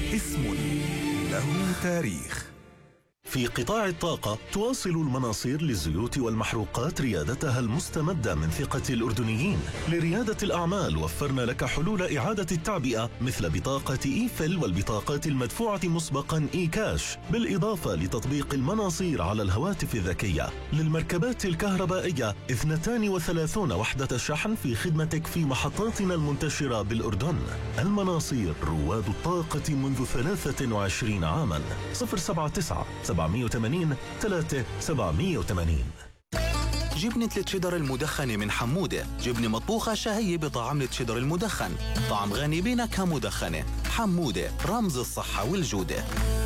اسم له تاريخ. في قطاع الطاقة تواصل المناصير للزيوت والمحروقات ريادتها المستمدة من ثقة الأردنيين. لريادة الأعمال وفرنا لك حلول إعادة التعبئة مثل بطاقة إيفل والبطاقات المدفوعة مسبقا إيكاش، بالإضافة لتطبيق المناصير على الهواتف الذكية. للمركبات الكهربائية 32 وحدة شحن في خدمتك في محطاتنا المنتشرة بالأردن. المناصير رواد الطاقة منذ 23 عاما. 079 780 3780. جبنة التشيدر المدخنة من حمودة، جبنة مطبوخة شهية بطعم التشيدر المدخن، طعم غني بنكهة مدخنة. حمودة، رمز الصحة والجودة.